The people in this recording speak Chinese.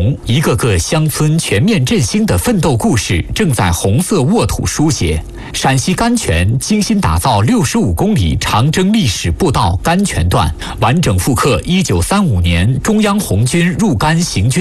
红，一个个乡村全面振兴的奋斗故事正在红色沃土书写。陕西甘泉精心打造65公里长征历史步道甘泉段，完整复刻1935年中央红军入甘行军